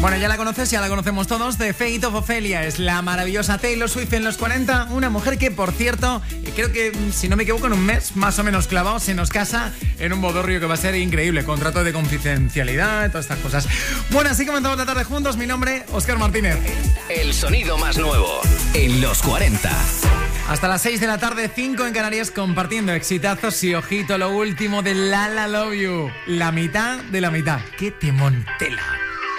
Bueno, ya la conoces, ya la conocemos todos. The Fate of Ophelia es la maravillosa Taylor Swift en los 40. Una mujer que, por cierto, creo que, si no me equivoco, en un mes más o menos clavado, se nos casa en un bodorrio que va a ser increíble. Contrato de confidencialidad, todas estas cosas. Bueno, así comenzamos la tarde juntos. Mi nombre, Óscar Martínez. El sonido más nuevo en los 40. Hasta las 6 de la tarde, 5 en Canarias, compartiendo exitazos y, ojito, lo último de La La Love You. La mitad de la mitad. ¡Qué temón, tela!